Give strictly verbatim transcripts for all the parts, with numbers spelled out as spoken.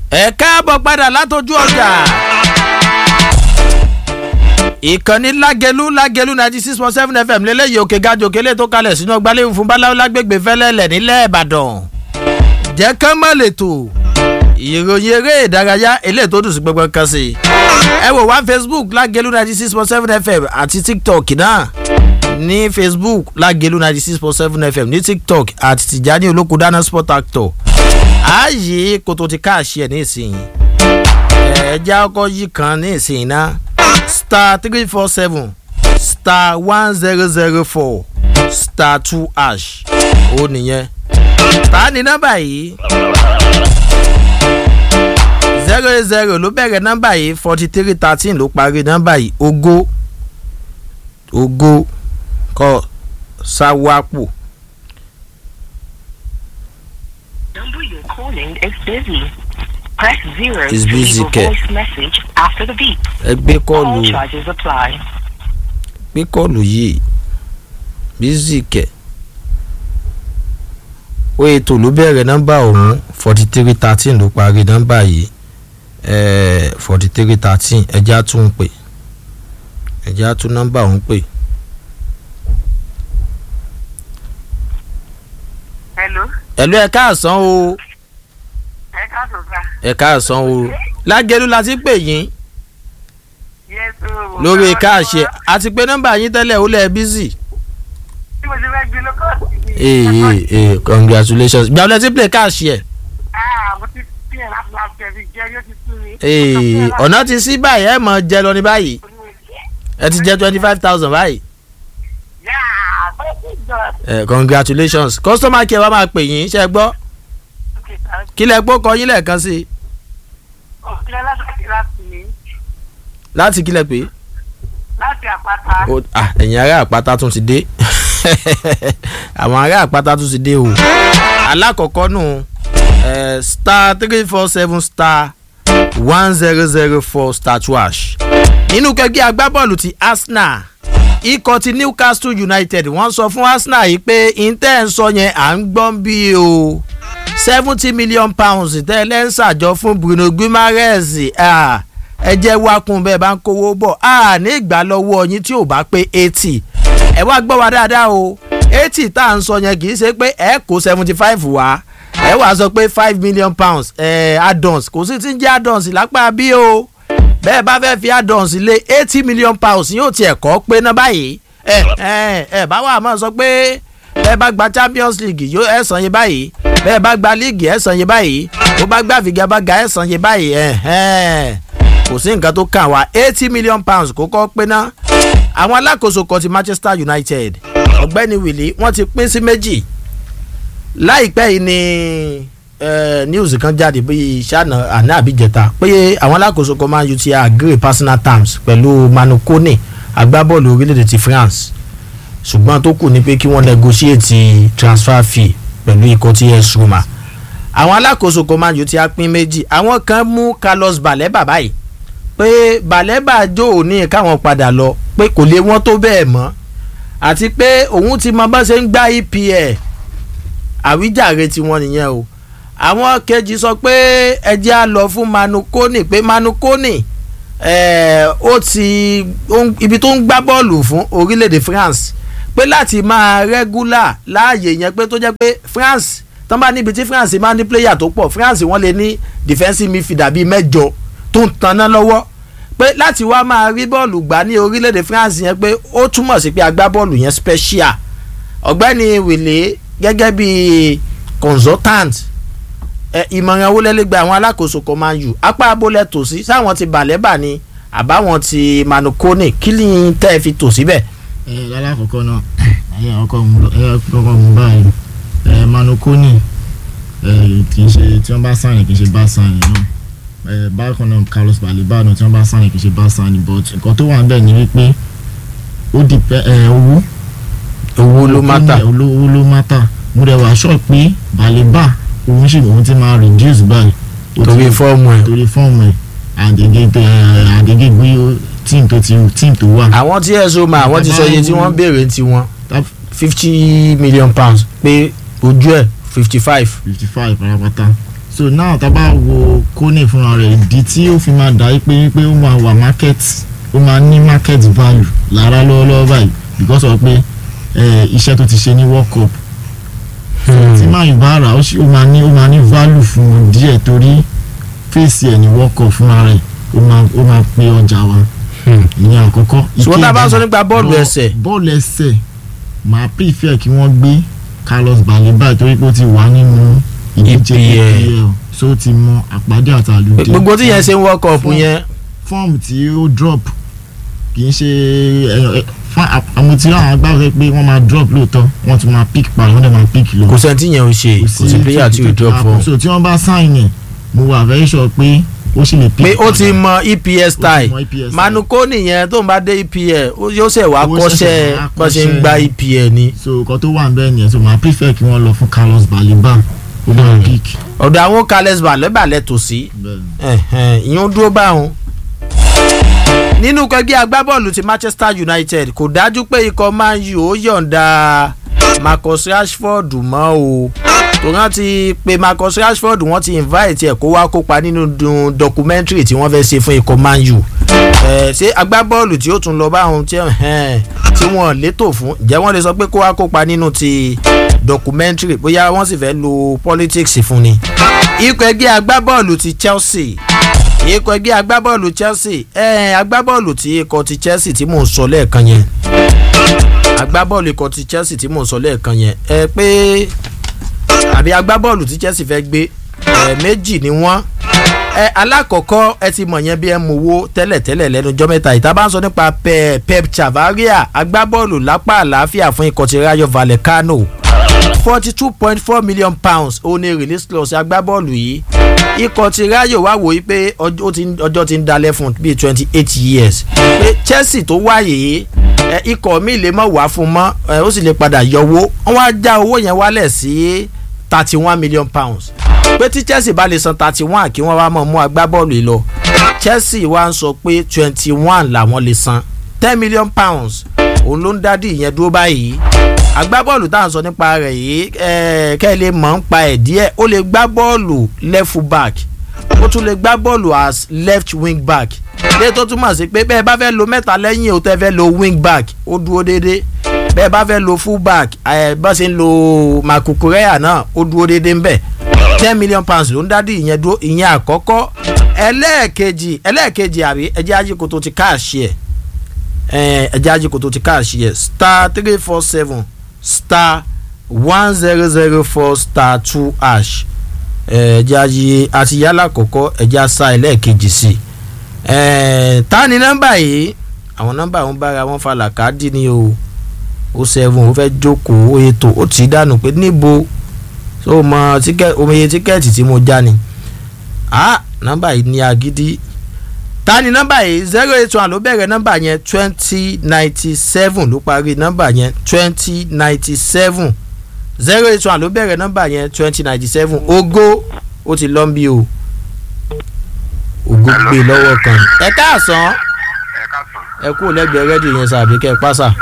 ẹ káàbọ̀ padà látọjú ọjà ìkànnì lágẹlú lágẹlú ninety six point seven fm lélẹ́yìí òkè gajò kélé tó kalẹ̀ sínú ọgbàlẹ́hùn fún báláwo lágbègbè fẹ́lẹ́lẹ̀ nílẹ̀ ìbàdàn jẹ́ kán mọ́ lẹ́tọ̀ ìròyìn eré ìdárayá eléyìí tó dùn sí gbogbo kan sí ẹ wò wá facebook lágẹlú ninety six point seven fm àti tiktok náà ní facebook lágẹlú ninety six point seven fm ní tiktok àti tìjání olókùdáná sport actor ààyè kòtò ti káàṣì ẹ̀ ní ìsìn ẹ̀ẹ́dá ọkọ̀ yìí kan ní ìsìn náà star three four seven star one zero zero four star two hash ó nìyẹn ta ni nọ́mbà yìí zero eight zero ló bẹ̀rẹ̀ nọ́mbà yìí forty three thirteen ló parí nọ́mbà yìí ogo ogo kọ sáwápò. Number you're calling is busy. Press zero It's to busy, leave a Ke. voice message after the beep. ẹ gbé All kọ́ọ̀lù charges apply. gbé kọ́ọ̀lù yìí bísí kẹ̀ ó ètò ló bẹ̀rẹ̀ nọ́mbà ọ̀hún forty three thirteen ló parí nọ́mbà yìí forty three thirteen ẹjẹ́ á tún pè ẹjẹ́ á tún nọ́mbà ọ̀hún pè. Hello. ẹ̀lú ẹ̀ káàsán o Ẹ káàsán sá. ẹ̀ káàsán o lágẹ̀lú la ti pè yín Yes o. lórí káàṣẹ àti pé nọ́mbà yín tẹ́lẹ̀ ó lẹ̀ bísí. Tí mo ti fẹ́ gbé lọ́kọ̀ sí. ee ee congratulations gbàgbọ́ ti play káàṣẹ. Ah, mo ti fi ẹ̀ láti láti ẹ̀rí jẹ́ yóò ti sú mi. ee ọ̀nà ti sí báyìí ẹ̀ mọ̀ jẹ lọ ní báyìí ẹ ti jẹ twenty five thousand báyìí. Yeah, thank you God. Eh, congratulations customer care wa máa pè yín ṣe gbọ́ Okay, sir. kí lẹ gbọ́ kọ yín lẹ́ẹ̀kan sí i Òkìlẹ̀ láti láti mi. láti kí lẹ pé Láti àpáta. Ó- ah, ẹ̀yin ará àpáta tún ti dé àwọn ará àpáta tún ti dé o alákọ̀ọ́kọ́ nù eh, star three four seven star one zero zero four star two hash nínú kẹgbẹ́ agbábọ́ọ̀lù ti arsenal ikọ̀ ti newcastle united wọ́n sọ fún arsenal yìí pé inter ń sọ yẹn à ń gbọ́n bí o seventy million pounds tẹ́lẹ̀ ń ṣàjọ fún bruno guimaraes ah, ẹ jẹ́ wákùn bẹ́ẹ̀ bá ń kówó bọ̀ ah, ní ìgbà lọ́wọ́ yín tí ò bá pé eighty ẹ wá gbọ́ wa dáadáa o eighty tá à ń sọ yẹn kì í ṣe pé ẹ kó seventy five wá ẹ wàá sọ pé five million pounds eh, add-ons kò sí ti ń jẹ́ add-ons lápá bí o bẹ́ẹ̀ bá fẹ́ fi add-ons lé eighty million pounds yóò tiẹ̀ kọ́ pé ná báyìí ẹ ẹ ẹ bá wà máa sọ pé bẹ́ẹ̀ bá gba champions league yóò ẹ̀ sàn yín báyìí bẹ́ẹ̀ bá gba league ẹ̀ sàn yín báyìí bó bá gbà figagbága ẹ̀ sàn yín báyìí ẹ̀ ẹ̀ kò sí nǹkan tó kàn wá eighty million pounds kó kọ́ pé ná àwọn alákòóso kan ti manchester united ọ̀gbẹ́ni willy wọ́n ti pín sí méjì láìpẹ́ yìí ni eh, news kan jáde bíi ṣáná àná àbíjẹta pé àwọn alákòóso kan máa ń ti agree personal terms pẹ̀lú manu kone agbábọ́ọ̀lù orílẹ̀-èdè ti france ṣùgbọ́n tó kù ni pé kí wọ́n negotiate transfer fee pẹ̀lú ikọ̀ tí S Roma àwọn alákòóso kan máa ń ti pín méjì àwọn kan mú carlos baleba báyìí pé baleba jó òní káwọn padà lọ pé kò lè wọ́n tó bẹ́ẹ̀ mọ́ àti pé òun ti mọ bá ṣe ń gbá E P L àwíjàre tiwọn nìyẹn o àwọn kejì sọ pé ẹjẹ́ á lọ fún manu kone pé manu kone ó ti ó ń- ibi tó ń gbá bọ́ọ̀lù fún orílẹ̀-èdè france pé láti máa rẹ́gúlà láàyè yẹn pé tó jẹ́ pé france tán bá níbi tí france máa ní player tó pọ̀ france wọ́n lè ní defensive midfielder bíi mẹ́jọ tó ń tanná lọ́wọ́ pé láti wá máa rí bọ́ọ̀lù gbá ní orílẹ̀-èdè france yẹn pé ó túmọ̀ sí pé agbábọ́ọ̀lù yẹn special ọ̀gbẹ́ni wìlé gẹ́gẹ́ bí consultant ẹ ìmọ̀ràn owó lẹ́lẹ́gbẹ́ àwọn alákòóso kan máa ń yù apá abólẹ̀ tò sí sáwọn ti bàlẹ́bà ni àbáwọn ti manukone kí ni tẹ́ ẹ fi tò síbẹ̀. ẹ lálàkọ̀kọ́ náà ẹ ọkọ̀ mu ẹ ọkọ̀ mu báyìí ẹ manukoni ẹ kì í ṣe tí wọ́n bá sáyìn kì í ṣe bá sáyìn náà ẹ bákan náà carlos baleba náà tí wọ́n bá sáyìn kì í ṣe bá sáyìn but nǹkan tó wà ń bẹ̀ ni wípé ó di ẹ owó owó ló má tà. owó ló má tà mo rẹ̀ wá sọ pé baleba òun sì òun ti máa reduce báyìí Ó ti- torí fọ́ọ̀mù ẹ̀. torí fọ́ọ̀mù ẹ̀ àgègè àgègè gbé tíìmù tó ti tíìmù tó wà. àwọn tí S Roma àwọn ti sọ iye tí wọ́n béèrè ti wọn Tá- fifty million pounds pé ojú ẹ̀ fifty five. fifty five pátápátá so now tá a bá wo Kone fúnra rẹ̀ ìdí tí ó fi máa dà í pé pé ó máa wà market ó máa ní market value lára lọ́wọ́lọ́wọ́ báyìí because of pé iṣẹ́ tó ti ṣe ní World Cup tí máa yìí bá rà ó máa ní ó máa ní value fún un díẹ̀ torí fèsì ẹ̀ ní World Cup fúnra rẹ̀ ó máa ó máa pé ọjà wa ní àkọ́kọ́. ṣùgbọ́n tá a bá sọ nípa bọ́ọ̀lù ẹsẹ̀. bọ́ọ̀lù ẹsẹ̀ máa prefer kí wọ́n gbé Carlos Baleba torí pé ó ti wà nínú ìdíje E P L so ti mọ àpàdé àtàlùdé. gbogbo tí yẹn ṣe ń World Cup yẹn. fọ́ọ̀mù tí ó drop kì í ṣe àwọn tí àwọn agbára pé wọ́n máa drop lóòótọ́ wọ́n tún máa pick padà wọ́n dẹ̀ máa pick lọ. kò sẹ́ni tí yẹn ò ṣe kò sí player tí ò drop fún. so tí wọ́n bá sign yẹn mo wà very sure pé ó sì lè pick pé ó ti mọ E P L style Manu Kone yẹn tó ń bá dé E P L yóò ṣe wá kọ́ṣẹ́ bó ṣe ń gba E P L ni. so nǹkan tó wà níbẹ̀ yẹn so màá prefer kí wọ́n lọ fún Carlos Baleba ó máa pick. ọ̀dọ̀ àwọn Carlos Baleba lẹ́tọ̀ sí ìyẹn dúró báwọn. nínú kẹgbẹ́ agbábọ́ọ̀lù ti Manchester United kò dájú pé ikọ̀ Man U ó yọ̀ǹda Marcus Rashford mọ́ o tó rántí pé Marcus Rashford wọ́n ti invite ẹ̀ kó wá kópa nínú documentary tí wọ́n fẹ́ ṣe fún ikọ̀ Man U ṣé agbábọ́ọ̀lù tí ó tún lọ bá ohun tí wọ́n létò fún ǹjẹ́ wọ́n lè sọ pé kó wá kópa nínú ti documentary bóyá wọ́n sì fẹ́ lo politics fún ni. ikọ̀ ẹgbẹ́ agbábọ́ọ̀lù ti Chelsea ikọ̀ ẹgbẹ́ agbábọ́ọ̀lù Chelsea ẹ̀ agbábọ́ọ̀lù tí ikọ̀ ti Chelsea tí mò ń sọ lẹ́ẹ̀kan yẹn agbábọ́ọ̀lù ikọ̀ ti Chelsea tí mò ń sọ lẹ́ẹ̀kan yẹn ẹ pé àbí agbábọ́ọ̀lù tí Chelsea fẹ́ gbé ẹ méjì ni wọ́n ẹ alákọ̀ọ́kọ́ ẹ ti mọ̀ yẹn bí ẹ mú owó tẹ́lẹ̀tẹ́lẹ̀ lẹ́nu ọjọ́ mẹ́ta ìta bá ń sọ nípa Pep Chavaria agbábọ́ọ̀lù lápá àlàáfíà fún ikọ̀ ti Rayo Vallecano forty two point four million pounds ó ní release clause agbábọ́ọ̀lù yìí ikọ̀ ti Rayo wá wò yí pé ọjọ́ ti ń dalẹ̀ fún bíi twenty eight years pé Chelsea tó wáyé ikọ̀ mi lè mọ̀ wá fún mọ́ ó sì lè padà yọwó wọ́n wá já owó yẹn wálẹ̀ sí thirty one million pounds pé tí Chelsea bá lè san thirty one kí wọ́n wá mọ̀ mú agbábọ́ọ̀lù yìí lọ Chelsea wá ń sọ pé twenty one làwọn lè san ten million pounds òun ló ń dádì ìyẹn dúró báyìí agbábọ́ọ̀lù tá à ń sọ nípa rẹ̀ yìí kẹ́ ẹ lè mọ̀ ń pa ẹ̀ díẹ̀ ó lè gbá bọ́ọ̀lù left full back ó tún lè gbá bọ́ọ̀lù as left wing back lè tó túmọ̀ sí pé bẹ́ẹ̀ bá fẹ́ lo mẹ́ta lẹ́yìn o tẹ́ fẹ́ lo wing back ó dúró déédéé bẹ́ẹ̀ bá fẹ́ lo full back bá ṣe ń lo Makukureya náà ó dúró déédéé ń bẹ̀ ten million pounds ló ń dádì ìyẹn dúró ìyẹn àkọ́kọ́ ẹlẹ́ẹ̀kejì ẹlẹ́ẹ̀kejì àbí ẹjẹ́ ajíkoto ti káàṣì ẹ̀ ẹjẹ́ ajíkoto ti káàṣì ẹ̀ star three four seven star one zero zero four star two hash ẹjẹ́ ají àti yálà kọ̀kọ́ ẹjẹ́ àṣà ẹlẹ́ẹ̀kejì sí i ta ni nọ́mbà yìí àwọn nọ́mbà wọn bára wọn fa làkàdì ni o ó seven ó fẹ́ jókòó ó ètò ó ti dànù pé níbo so mọ tíkẹ́ omiye tíkẹ́ẹ̀tì tí mo já ni ah nọ́mbà yìí ní agídí ta ni nọ́mbà yìí zero eight one ló bẹ̀rẹ̀ nọ́mbà yẹn twenty ninety seven ló parí nọ́mbà yẹn twenty ninety seven zero eight one ló bẹ̀rẹ̀ nọ́mbà yẹn twenty ninety seven Ògo ó ti lọ́n bí o Ògo gbé lọ́wọ́ kan ẹ káàsán ẹ kú lẹ́gbẹ̀ẹ́ rẹ́díò yẹn sàbí kẹ́ ẹ pàṣà.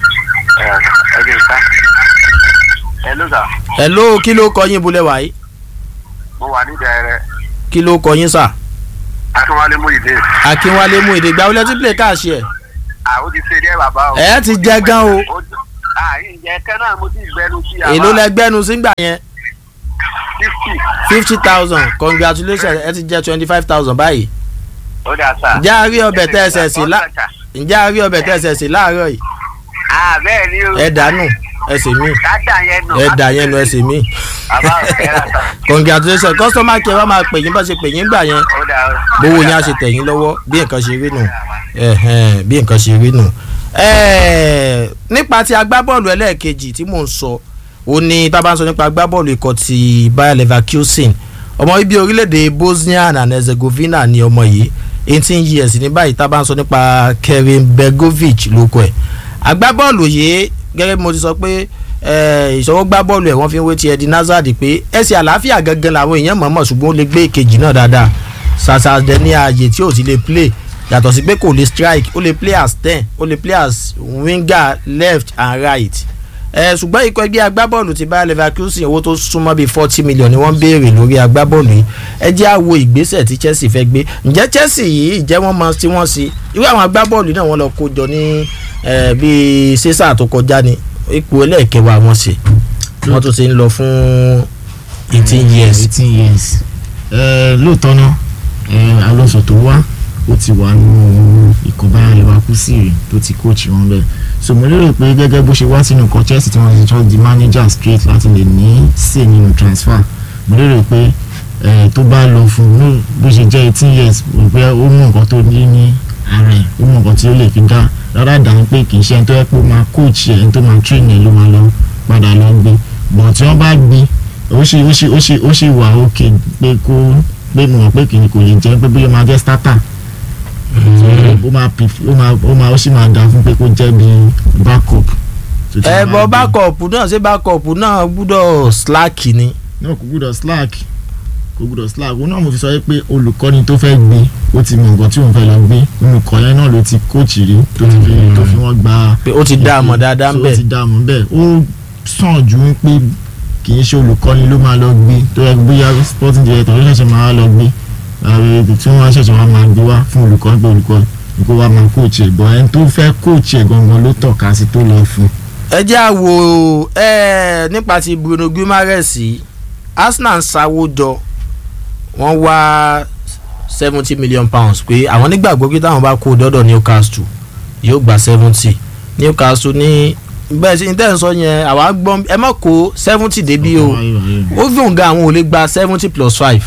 hello kí ló kọ yín bulẹ̀ wáyé. mo wà ní ìdẹ̀rẹ̀. kí ló kọ yín sà. Akínwálé Múyìdé. Akínwálé Múyìdé gba wọlé tí play káàṣì ẹ. àwọn ti ṣe díẹ̀ bàbá o. ẹ ti jẹ gan o. àyìnjẹ kẹ́ náà mo ti gbẹnu sí àbá. èló lẹ gbẹnu sígbà yẹn. fifty. fifty thousand congratulations ẹ ti jẹ twenty five thousand báyìí. ó dà sá. ǹjẹ́ a rí ọbẹ̀ tẹ́ ẹsẹ̀ sí lá ǹjẹ́ a rí ọbẹ̀ tẹ́ ẹsẹ̀ sí láàárọ̀ yìí. bẹ́ẹ̀ ni o. ẹ dànù ẹsẹ̀ mi ẹ dà yẹn nu ẹsẹ̀ mi. congratulations customer care wa máa pè yín bá ṣe pè yín gbà yẹn bówó yín á ṣe tẹ̀ yín lọ́wọ́ bí nǹkan ṣe rí nù bí nǹkan ṣe rí nù. nípa ti agbábọ́ọ̀lù ẹlẹ́ẹ̀kejì tí mò ń sọ ó ní tá a bá ń sọ nípa agbábọ́ọ̀lù ikọ̀ ti Bayer Leverkusen ọmọ ibi orílẹ̀-èdè Bosnia and Herzegovina ni ọmọ yìí eighteen years ní báyìí tá a bá ń sọ nípa Kerim Begovic lóko ẹ̀ agbábọ́ọ̀lù yìí gẹ́gẹ́ bí mo ti sọ pé ìṣọwọ́ gbá bọ́ọ̀lù ẹ̀ wọ́n fi ń wé ti Eden Hazard pé ẹsẹ̀ àlàáfíà gangan làwọn èèyàn mọ̀ọ́mọ̀ ṣùgbọ́n ó lè gbé ìkejì náà dáadáa ṣàṣàdẹ ní ààyè tí ò ti lè play yàtọ̀ sí pé kò lè strike ó lè play as ten ó lè play as winger left and right ẹ ṣùgbọ́n ikọ̀ ẹgbẹ́ agbábọ́ọ̀lù ti Bayer Leverkusen owó tó súnmọ́ bíi forty million ni wọ́n ń béèrè lórí agbábọ́ọ̀lù yìí ẹ jẹ́ àwo ìgbésẹ̀ tí Chelsea fẹ́ gbé ǹjẹ́ Chelsea yìí ìjẹ́ wọ́n mọ tí wọ́n sí irú àwọn agbábọ́ọ̀lù náà wọ́n lọ kó jọ ní bíi sísà tó kọjá ní ipò ẹlẹ́ẹ̀kẹwàá wọn ṣe wọ́n tún ti ń lọ fún eighteen years. eighteen years lóòótọ́ náà Alonso tó wá ó ti wà nínú ikọ̀ Bayer Leverkusen tó ti coach wọn bẹ́ẹ̀ so mo lérò pé gẹ́gẹ́ bó ṣe wá sínú ikọ̀ Chelsea tí wọ́n ti tọ́ di manager straight láti lè ní say nínú transfer mo lérò pé tó bá lọ fún bó ṣe jẹ́ eighteen years pé ó mú nǹkan tó ní ní ara ẹ̀ ó mú nǹkan tí ó lè fi dá rárá dáhùn pé kì í ṣe ẹni tó yẹ pé ó máa coach ẹ̀ ẹni tó máa train ẹ̀ ló máa lọ padà lọ gbé but tí wọ́n bá gbé ó ṣe ó ṣe ó ṣe ó ṣe wà ókè pé kó pé mo mọ̀ pé kì í kò lè jẹ́ pé bóyá máa jẹ́ starter ó máa ó máa ó máa ó sì máa dá fún pé kó jẹ́ bí backup. ẹ bọ backup náà ṣé backup náà gbúdọ̀ slack ni. náà kò gbúdọ̀ slack kò gbúdọ̀ slack òun náà mo fi sọ pé olùkọ́ni tó fẹ́ gbé ó ti mọ nǹkan tí òun fẹ́ lọ gbé olùkọ́ yẹn náà ló ti kóòchì rí tó ti fi tó fi wọ́n gba. pé ó ti dá a mọ̀ dáadáa ń bẹ̀. ó ti dá a mọ̀ bẹ́ẹ̀ ó sàn ju pé kì í ṣe olùkọ́ni ló máa lọ gbé tó yẹ bóyá sporting director ló ṣẹ̀ṣẹ̀ máa lọ gbé àwọn èdè tí wọ́n ṣẹ̀ṣẹ̀ wá máa gbé wá fún olùkọ́ gbé olùkọ́ kó wá máa kóòchì ẹ̀ bọ̀ ẹni tó fẹ́ kóòchì ẹ̀ gangan ló tọ́ka sí tó lọ fún. ẹ jẹ́ àwo ẹ nípa ti Bruno Guimaraes Arsenal ń sáwó jọ wọ́n wá seventy million pounds pé àwọn nígbàgbọ́ pé táwọn bá kó dọ́dọ̀ Newcastle yóò gba seventy Newcastle ní bẹ́ẹ̀ sí ní tẹ́ ẹ̀ sọ yẹn àwa gbọ́n ẹ má kó seventy débí o ó dùn gan àwọn ò lè gba seventy plus five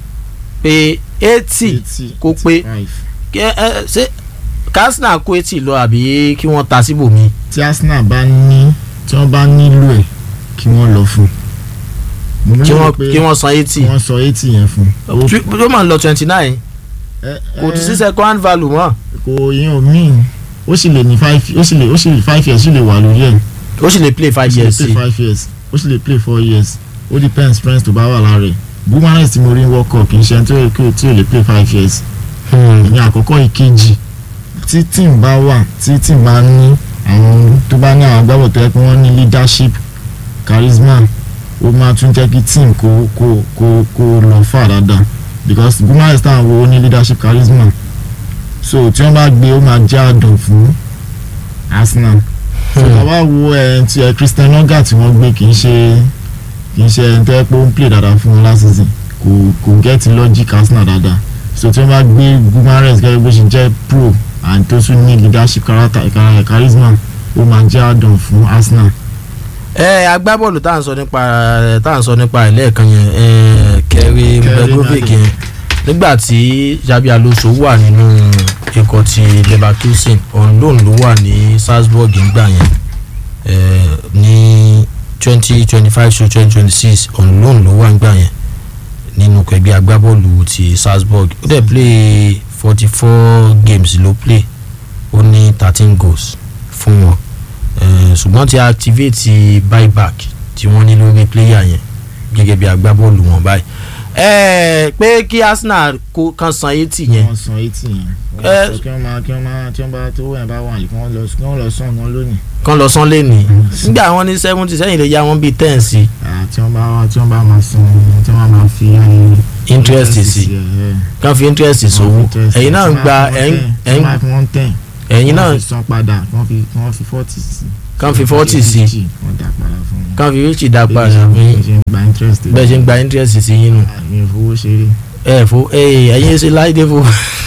pé eighty kó pé ṣé Arsenal kó eighty lọ àbí kí wọ́n ta síbòmí. tí Arsenal bá ní tí wọ́n bá nílò ẹ̀ kí wọ́n lọ fún kí wọ́n kí wọ́n san eighty kí wọ́n san eighty yẹn fún. ó máa ń lọ twenty nine kò tí sí second value mọ́. kò yẹn ò mean ó sì lè ní five ó sì lè ó sì lè five years ó sì lè wà lórí ẹ̀. ó sì lè play five years sí. ó sì lè play five years ó sì lè play four years ó depends friends tó bá wà lára ẹ̀. Guimaraes tí mo rí world cup kì í ṣe ẹni tó yẹ kí o tí o lè play five years. ìyẹn àkọ́kọ́ ìkejì tí team bá wà tí team bá ní àwọn tó bá ní àwọn agbábọ̀ tó yẹ pé wọ́n ní leadership charisma ó máa tún jẹ́ kí team kó kó kó kó lọ fà dáadáa because Guimaraes táwọn wo ní leadership charisma so tí wọ́n bá gbé ó máa jẹ́ àdùn fún Arsenal. so tá a bá wo ẹ̀ ti ẹ̀ Christian Noga tí wọ́n gbé kì í ṣe kì í ṣe ẹni tó yẹ pé ó ń play dáadáa fún wọn last season kò kò get logic Arsenal dáadáa so tí wọ́n bá gbé Guimaraes gẹ́gẹ́ bó ṣe jẹ́ pro and tó tún ní leadership character charisma ó máa jẹ́ àdùn fún Arsenal. ẹ agbábọ́ọ̀lù tá à ń sọ nípa tá à ń sọ nípa ẹ̀ lẹ́ẹ̀kan yẹn ẹ Kerry Begovic yẹn nígbà tí Xabi Alonso wà nínú ikọ̀ ti Leverkusen on loan ló wà ní Salzburg nígbà yẹn ẹ ní twenty twenty five to twenty twenty six on loan ló wà nígbà yẹn nínú ẹgbẹ́ agbábọ́ọ̀lù ti Salzburg ó dẹ̀ play forty four games ló play ó ní thirteen goals fún wọn ṣùgbọ́n ti activate buyback tí wọ́n ní lórí player yẹn gẹ́gẹ́ bí agbábọ́ọ̀lù wọn báyìí pé kí Arsenal kan san eighty yẹn. wọ́n san eighty yẹn kí wọ́n máa kí wọ́n máa tí wọ́n bá tó wẹ̀ bá wà ní kí wọ́n lọ sàn wọn lónìí. kán lọ sàn lẹ́nìí nígbà wọn ní seventy sẹ́yìn lè yá wọn bíi ten sí. tí wọ́n bá tí wọ́n bá máa san tí wọ́n máa fi interest sí kán fi interest sówó ẹ̀yin náà ń gba ẹ̀yin ẹ̀yin náà wọ́n fi san padà wọ́n fi wọ́n fi forty sí. kán fi forty sí kán fi fifty dá padà fún yín bẹ́ẹ̀ ṣe ń gba interest sí yín nù. àmì ìfowó ṣeré. ẹ fo ẹ̀yin ṣe láìdé fo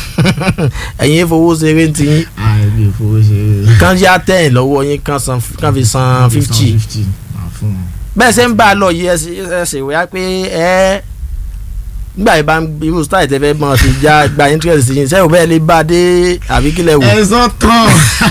ẹ̀yin fowó ṣeré ti yín. àmì ìfowó ṣeré. kán yá ten lọ́wọ́ yín kán fi san fifty bẹ́ẹ̀ ṣe ń bá a lọ yìí ẹ ṣe wíyá pé ẹ nígbà yìí bá ń irú style tẹ́ fẹ́ mọ̀ sí já gba interest yín sẹ́yìn bẹ́ẹ̀ lè bá a dé àbí kílẹ̀ wò. ẹ̀sán tán.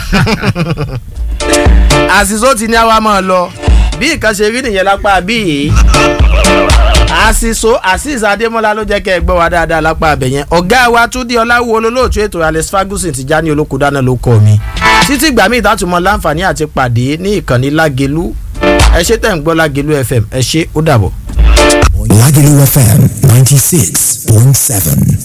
àṣìṣó ti ní àwa máa lọ bí nǹkan ṣe rí nìyẹn lápá bíi àṣìṣó Azeez Adémọ́lá ló jẹ́ kẹ́ ẹ gbọ́ wa dáadáa lápá abẹ yẹn ọ̀gá wa Túndé Ọláwó olólóòtú ètò Alex Ferguson ti já ní olókùdáná ló kọ́ mi títí ìgbà míì ìdátùmọ̀ láǹfààní àti pàdé ní ìkànnì Lágelú ẹ ṣé tẹ̀ ń gbọ́ Lágelú F M ẹ ṣé ó dàbọ̀. Lágelú F M ninety six point seven.